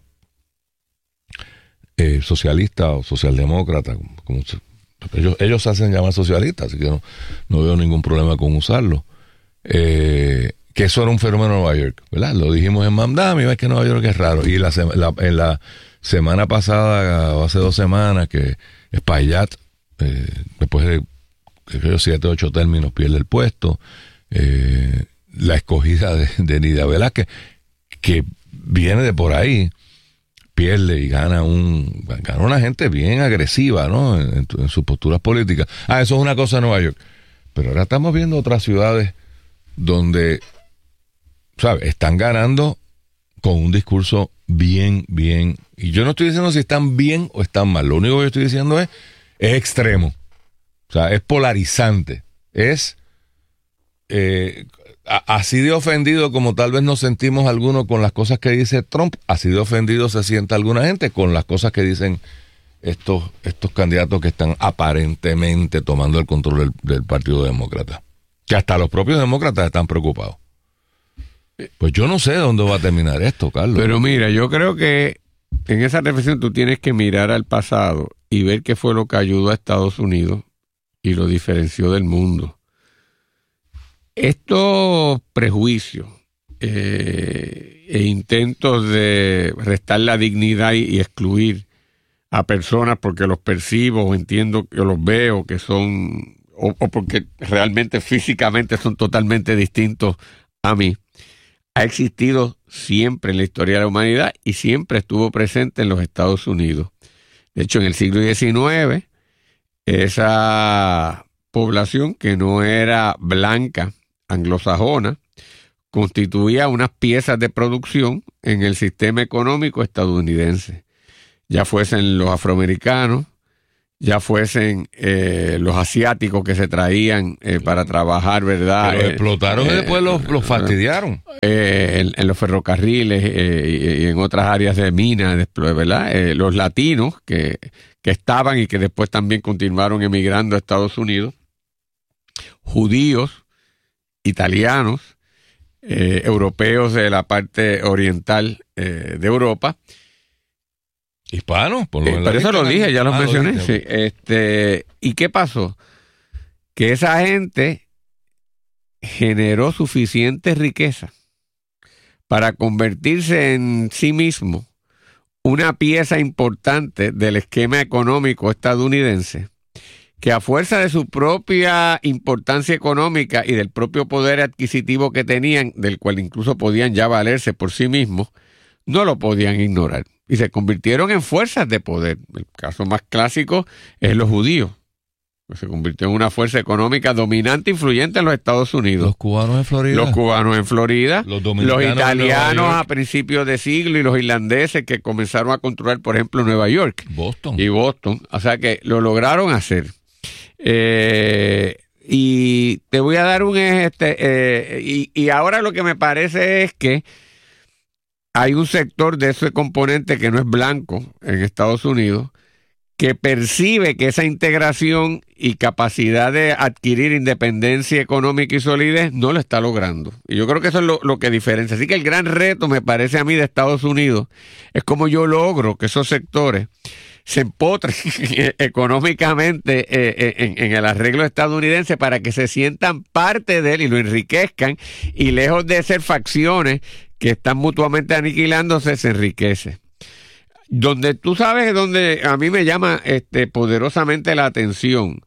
socialista o socialdemócrata, como ellos se hacen llamar socialistas, así que no veo ningún problema con usarlo, que eso era un fenómeno en Nueva York, ¿verdad? Lo dijimos en Mamdami, ves que Nueva York es raro, y en la semana pasada, o hace 2 semanas, que Espaillat, después de 7 o 8 términos, pierde el puesto. La escogida de Nidia Velázquez, que viene de por ahí, pierde y gana una gente bien agresiva, ¿no? En sus posturas políticas. Eso es una cosa en Nueva York. Pero ahora estamos viendo otras ciudades donde, ¿sabes?, están ganando con un discurso bien, y yo no estoy diciendo si están bien o están mal, lo único que yo estoy diciendo es extremo, o sea, es polarizante, es así de ofendido como tal vez nos sentimos algunos con las cosas que dice Trump, así de ofendido se siente alguna gente con las cosas que dicen estos candidatos que están aparentemente tomando el control del Partido Demócrata, que hasta los propios demócratas están preocupados. Pues yo no sé dónde va a terminar esto, Carlos. Pero mira, yo creo que en esa reflexión tú tienes que mirar al pasado y ver qué fue lo que ayudó a Estados Unidos y lo diferenció del mundo. Estos prejuicios e intentos de restar la dignidad y excluir a personas porque los percibo o entiendo que los veo que son, o porque realmente físicamente son totalmente distintos a mí, ha existido siempre en la historia de la humanidad y siempre estuvo presente en los Estados Unidos. De hecho, en el siglo XIX, esa población que no era blanca, anglosajona, constituía unas piezas de producción en el sistema económico estadounidense. ya fuesen los afroamericanos, ya fuesen los asiáticos que se traían para trabajar, ¿verdad? Los explotaron y después los fastidiaron. En los ferrocarriles y en otras áreas de minas, ¿verdad? Los latinos que estaban y que después también continuaron emigrando a Estados Unidos, judíos, italianos, europeos de la parte oriental de Europa. Hispanos, por lo menos. Pero eso lo dije, ya los mencioné. Sí. ¿Y qué pasó? Que esa gente generó suficiente riqueza para convertirse en sí mismo una pieza importante del esquema económico estadounidense, que a fuerza de su propia importancia económica y del propio poder adquisitivo que tenían, del cual incluso podían ya valerse por sí mismos, no lo podían ignorar. Y se convirtieron en fuerzas de poder. El caso más clásico es los judíos. Se convirtió en una fuerza económica dominante, influyente en los Estados Unidos. Los cubanos en Florida. Los italianos a principios de siglo y los irlandeses que comenzaron a controlar, por ejemplo, Nueva York. Boston. O sea que lo lograron hacer. Y te voy a dar y ahora lo que me parece es que hay un sector de ese componente que no es blanco en Estados Unidos que percibe que esa integración y capacidad de adquirir independencia económica y solidez no lo está logrando. Y yo creo que eso es lo que diferencia. Así que el gran reto, me parece a mí, de Estados Unidos es cómo yo logro que esos sectores se empotren económicamente en el arreglo estadounidense para que se sientan parte de él y lo enriquezcan, y lejos de ser facciones que están mutuamente aniquilándose, se enriquece. Donde tú sabes, donde a mí me llama poderosamente la atención,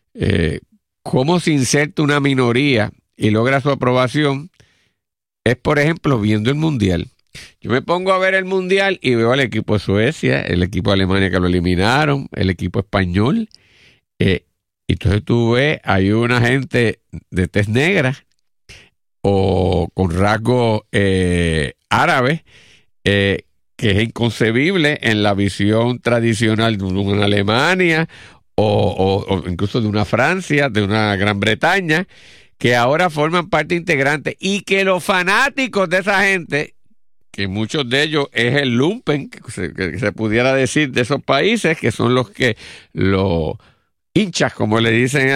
cómo se inserta una minoría y logra su aprobación, es, por ejemplo, viendo el Mundial. Yo me pongo a ver el Mundial y veo al equipo de Suecia, el equipo de Alemania que lo eliminaron, el equipo español, y entonces tú ves, hay una gente de tez negra o con rasgos árabes, que es inconcebible en la visión tradicional de una Alemania o incluso de una Francia, de una Gran Bretaña, que ahora forman parte integrante, y que los fanáticos de esa gente, que muchos de ellos es el lumpen, que se pudiera decir, de esos países, que son los hinchas, como le dicen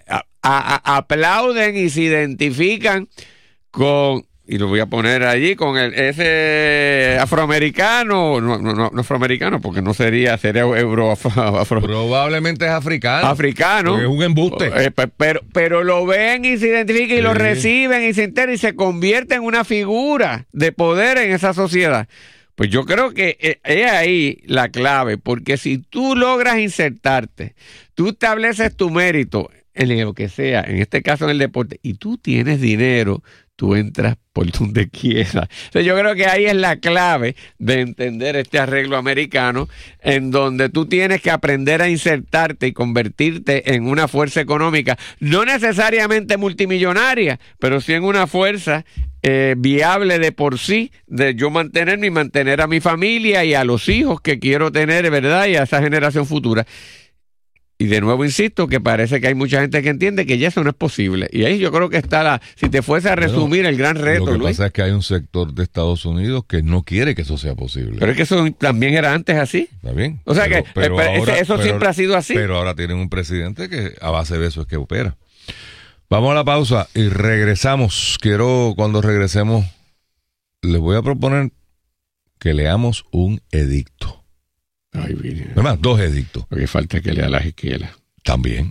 aplauden y se identifican con, y lo voy a poner allí, con ese afroamericano, no afroamericano, porque no sería afro. Probablemente es africano. Africano. Es un embuste. Pero lo ven y se identifican y lo reciben y se enteran y se convierte en una figura de poder en esa sociedad. Pues yo creo que es ahí la clave, porque si tú logras insertarte, tú estableces tu mérito en lo que sea, en este caso en el deporte, y tú tienes dinero, tú entras por donde quieras. Entonces yo creo que ahí es la clave de entender este arreglo americano, en donde tú tienes que aprender a insertarte y convertirte en una fuerza económica, no necesariamente multimillonaria, pero sí en una fuerza viable de por sí, de yo mantenerme y mantener a mi familia y a los hijos que quiero tener, ¿verdad? Y a esa generación futura. Y de nuevo insisto que parece que hay mucha gente que entiende que ya eso no es posible. Y ahí yo creo que está si te fuese a resumir el gran reto, lo que Luis. pasa es que hay un sector de Estados Unidos que no quiere que eso sea posible. Pero es que eso también era antes así. Está bien. O sea eso siempre ha sido así. Pero ahora tienen un presidente que a base de eso es que opera. Vamos a la pausa y regresamos. Cuando regresemos, les voy a proponer que leamos un edicto. Ay, bien. Además, 2 edictos. Porque falta que lea las esquelas. También.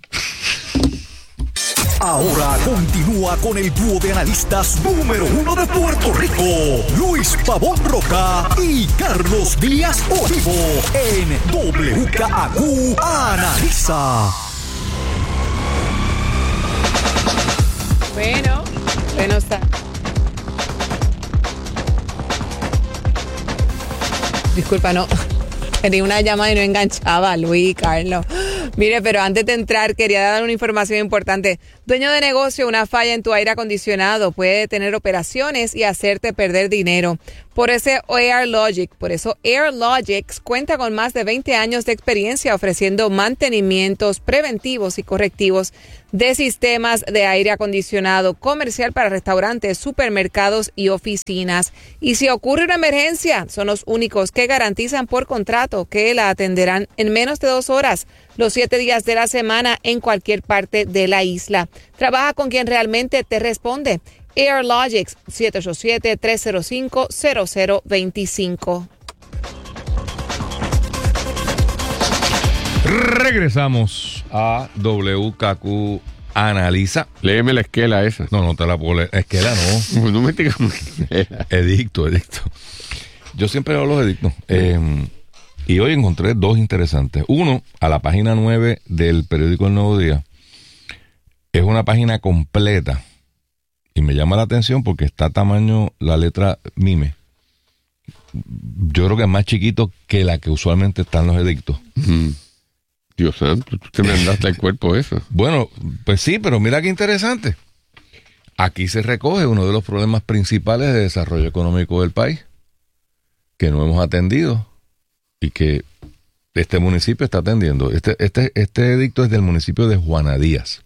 Ahora continúa con el dúo de analistas número 1 de Puerto Rico, Luis Pavón Roca y Carlos Díaz Olivo, en WKAQ Analiza. Bueno, está. Disculpa, no. Tenía una llamada y no enganchaba, Luis, Carlos. Mire, pero antes de entrar, quería dar una información importante. Dueño de negocio, una falla en tu aire acondicionado puede detener operaciones y hacerte perder dinero. Por eso AirLogix cuenta con más de 20 años de experiencia ofreciendo mantenimientos preventivos y correctivos de sistemas de aire acondicionado comercial para restaurantes, supermercados y oficinas. Y si ocurre una emergencia, son los únicos que garantizan por contrato que la atenderán en menos de 2 horas, los 7 días de la semana en cualquier parte de la isla. Trabaja con quien realmente te responde. AirLogix, 787-305-0025. Regresamos a WKQ Analiza. Léeme la esquela esa. No te la puedo leer. Esquela no. No me digas. Edicto. Yo siempre hablo de edicto. Y hoy encontré 2 interesantes. Uno, a la página 9 del periódico El Nuevo Día. Es una página completa. Y me llama la atención porque está tamaño la letra MIME. Yo creo que es más chiquito que la que usualmente están los edictos. Dios santo, tú te mandaste el cuerpo eso. Bueno, pues sí, pero mira qué interesante. Aquí se recoge uno de los problemas principales de desarrollo económico del país, que no hemos atendido y que este municipio está atendiendo. Este edicto es del municipio de Juana Díaz.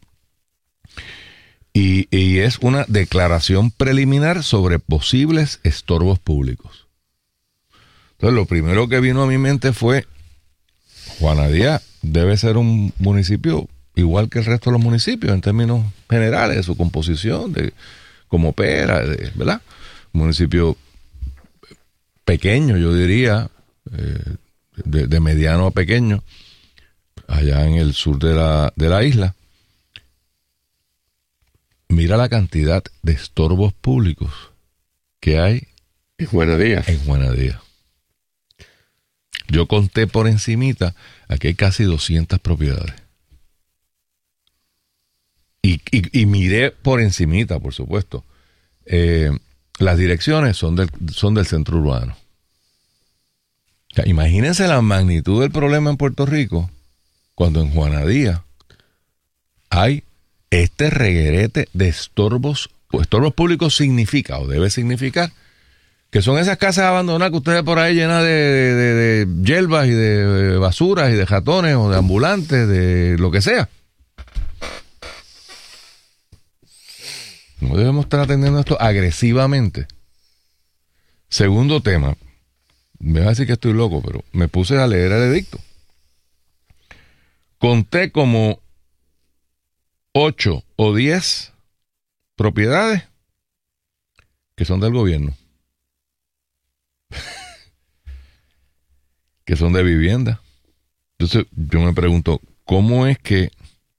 Y es una declaración preliminar sobre posibles estorbos públicos. Entonces, lo primero que vino a mi mente fue, Juana Díaz debe ser un municipio igual que el resto de los municipios en términos generales, de su composición, de cómo opera, ¿verdad? Un municipio pequeño, yo diría, de mediano a pequeño, allá en el sur de la isla. Mira la cantidad de estorbos públicos que hay en Juana Díaz. Yo conté por encimita, aquí hay casi 200 propiedades. Y miré por encimita, por supuesto. Las direcciones son del centro urbano. O sea, imagínense la magnitud del problema en Puerto Rico cuando en Juana Díaz hay este reguerete de estorbos. Estorbos públicos significa, o debe significar, que son esas casas abandonadas que ustedes por ahí llenas de hierbas y de basuras y de ratones o de ambulantes, de lo que sea. No debemos estar atendiendo esto agresivamente. Segundo tema, me va a decir que estoy loco, pero me puse a leer el edicto. Conté como 8 o 10 propiedades que son del gobierno, que son de vivienda. Entonces yo me pregunto, ¿cómo es que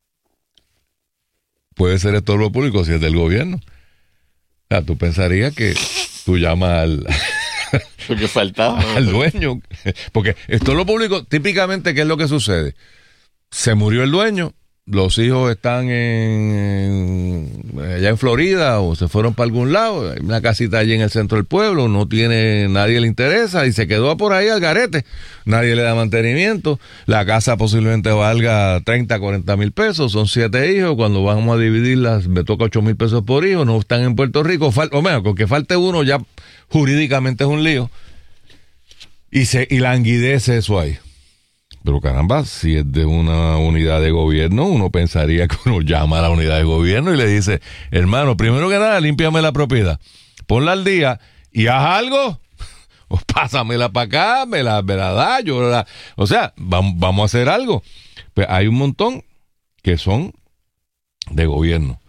puede ser estorbo público si es del gobierno? O sea, tú pensarías que tú llamas Porque faltaba al dueño, porque estorbo público típicamente, ¿qué es lo que sucede? Se murió el dueño, los hijos están allá en Florida o se fueron para algún lado, hay una casita allí en el centro del pueblo, nadie le interesa y se quedó por ahí al garete, nadie le da mantenimiento, la casa posiblemente valga 30, 40 mil pesos, son 7 hijos, cuando vamos a dividirlas me toca 8 mil pesos por hijo, no están en Puerto Rico, o menos, con que falte uno ya jurídicamente es un lío y languidece eso ahí. Pero caramba, si es de una unidad de gobierno, uno pensaría que uno llama a la unidad de gobierno y le dice, hermano, primero que nada, límpiame la propiedad, ponla al día y haz algo, o pásamela para acá, me la da, o sea, vamos a hacer algo. Pues hay un montón que son de gobierno.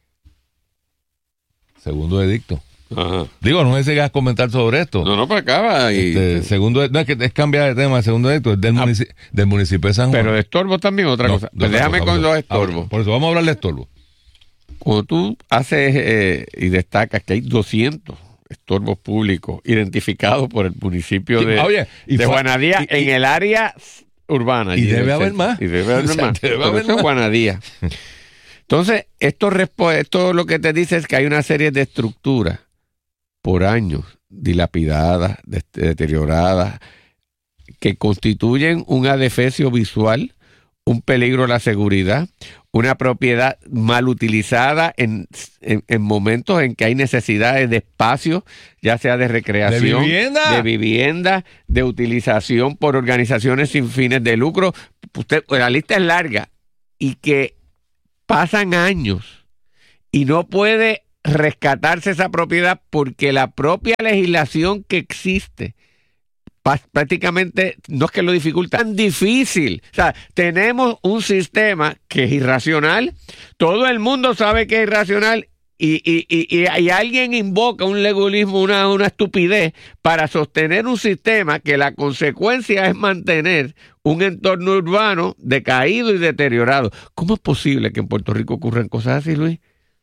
Segundo edicto. Ajá. Digo, no sé si quieres comentar sobre esto. No, para acá. Segundo, no, es cambiar de tema. El segundo edicto es del municipio de San Juan. Pero de estorbos también otra cosa. Pues déjame con los estorbos. Por eso vamos a hablar de estorbos. Cuando tú haces y destacas que hay 200 estorbos públicos identificados por el municipio de Juana Díaz en el área urbana. Y debe haber más. Y debe haber más. Por eso es Juana Díaz. Entonces, esto lo que te dice es que hay una serie de estructuras por años dilapidadas, deterioradas, que constituyen un adefesio visual, un peligro a la seguridad, una propiedad mal utilizada en momentos en que hay necesidades de espacio, ya sea de recreación, de vivienda, de utilización por organizaciones sin fines de lucro. La lista es larga y que pasan años y no puede rescatarse esa propiedad porque la propia legislación que existe prácticamente no es que lo dificulta, es tan difícil. O sea, tenemos un sistema que es irracional, todo el mundo sabe que es irracional y alguien invoca un legulismo, una estupidez para sostener un sistema que la consecuencia es mantener un entorno urbano decaído y deteriorado. ¿Cómo es posible que en Puerto Rico ocurran cosas así, Luis?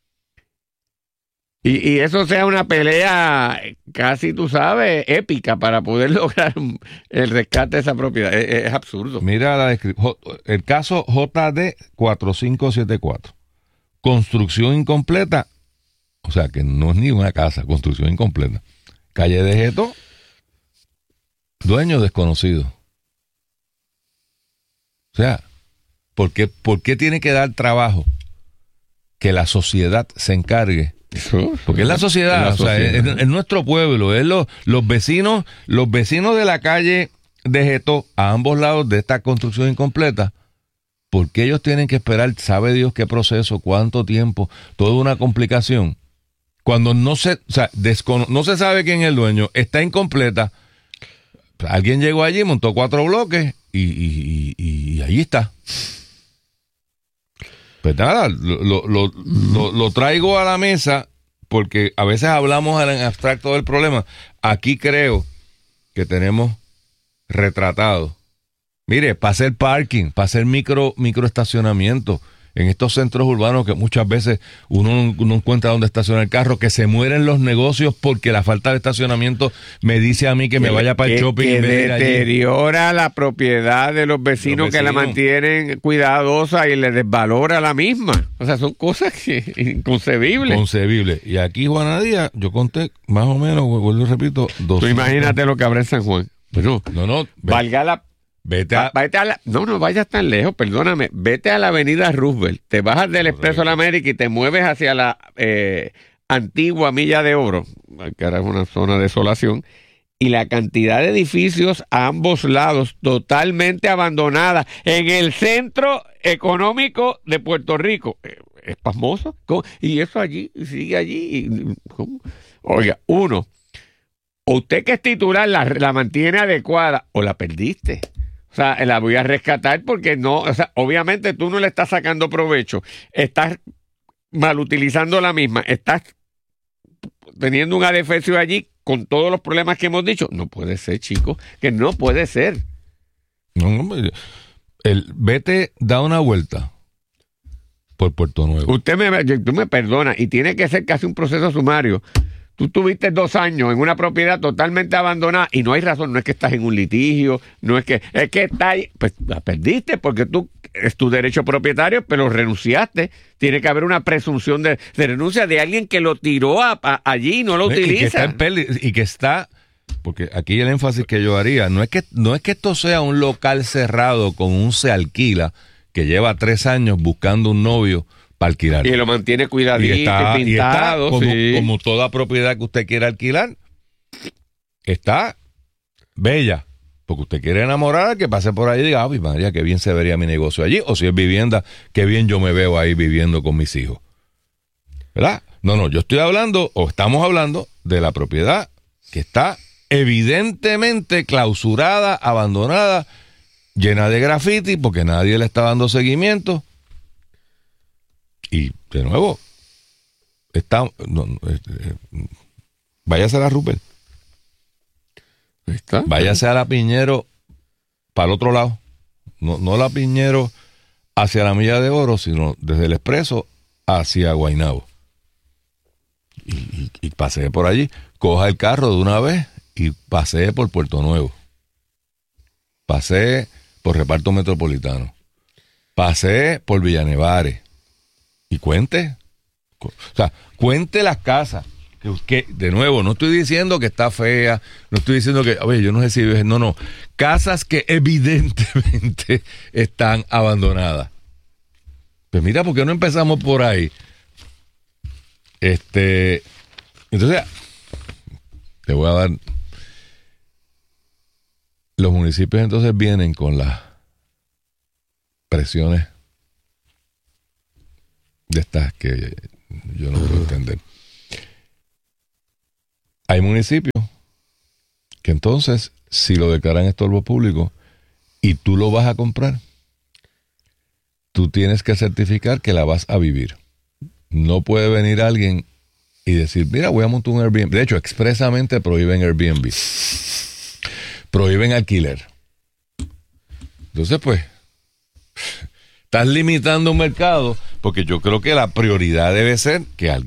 Y eso sea una pelea casi, tú sabes, épica para poder lograr el rescate de esa propiedad. Es absurdo. Mira la descripción. El caso JD 4574. Construcción incompleta. O sea, que no es ni una casa, construcción incompleta. Calle de Geto. Dueño desconocido. O sea, ¿por qué tiene que dar trabajo que la sociedad se encargue? Porque es la sociedad, o sea, es nuestro pueblo, es los vecinos de la calle de Geto a ambos lados de esta construcción incompleta. ¿Por qué ellos tienen que esperar? ¿Sabe Dios qué proceso? ¿Cuánto tiempo? Toda una complicación. Cuando no se sabe quién es el dueño, está incompleta. Alguien llegó allí, montó 4 bloques y ahí está. Pues nada, lo traigo a la mesa porque a veces hablamos en abstracto del problema. Aquí creo que tenemos retratado. Mire, para hacer parking, para hacer microestacionamiento en estos centros urbanos que muchas veces uno no encuentra dónde estacionar el carro, que se mueren los negocios porque la falta de estacionamiento me dice a mí que me vaya para el shopping. Que deteriora la propiedad de los vecinos que la mantienen cuidadosa y le desvalora la misma. O sea, son cosas inconcebibles. Concebibles. Y aquí, Juana Díaz, yo conté más o menos, vuelvo y repito, 200. Tú imagínate lo que habrá en San Juan. Bueno, valga la... No vayas tan lejos, perdóname. Vete a la avenida Roosevelt, te bajas del Expreso de la América y te mueves hacia la antigua Milla de Oro, que ahora es una zona de desolación, y la cantidad de edificios a ambos lados totalmente abandonada en el centro económico de Puerto Rico. Es pasmoso. Y eso allí, sigue allí. ¿Cómo? Oiga, o usted que es titular la mantiene adecuada o la perdiste. O sea, la voy a rescatar porque obviamente tú no le estás sacando provecho, estás mal utilizando la misma, estás teniendo un adefesio allí con todos los problemas que hemos dicho. No puede ser, chicos, que no puede ser. Vete, da una vuelta por Puerto Nuevo. Tú me perdonas, y tiene que ser casi un proceso sumario. Tú tuviste 2 años en una propiedad totalmente abandonada y no hay razón, no es que estás en un litigio, es que está ahí, pues la perdiste porque es tu derecho propietario, pero renunciaste. Tiene que haber una presunción de renuncia de alguien que lo tiró allí y no lo utiliza. Y que está, porque aquí el énfasis que yo haría, no es que esto sea un local cerrado con un se alquila que lleva 3 años buscando un novio para alquilar. Y lo mantiene cuidadito, pintado. Como toda propiedad que usted quiera alquilar, está bella. Porque usted quiere enamorar, que pase por ahí y diga, María, qué bien se vería mi negocio allí. O si es vivienda, qué bien yo me veo ahí viviendo con mis hijos. ¿Verdad? No, yo estoy hablando, o estamos hablando, de la propiedad que está evidentemente clausurada, abandonada, llena de graffiti, porque nadie le está dando seguimiento. Y de nuevo, váyase a la Rupert. Váyase a la Piñero para el otro lado. No la Piñero hacia la Milla de Oro, sino desde el Expreso hacia Guaynabo. Y pasee por allí. Coja el carro de una vez y pasee por Puerto Nuevo. Pasee por Reparto Metropolitano. Pasee por Villanevares. Y cuente las casas. Que de nuevo, no estoy diciendo que está fea, no estoy diciendo que, oye, yo no sé si no. Casas que evidentemente están abandonadas. Pues mira, ¿por qué no empezamos por ahí? Entonces, te voy a dar... Los municipios entonces vienen con las presiones de estas que yo no puedo entender. Hay municipios que entonces, si lo declaran estorbo público y tú lo vas a comprar, tú tienes que certificar que la vas a vivir. No puede venir alguien y decir, mira, voy a montar un Airbnb. De hecho, expresamente prohíben Airbnb. Prohíben alquiler. Entonces, pues, estás limitando un mercado, porque yo creo que la prioridad debe ser que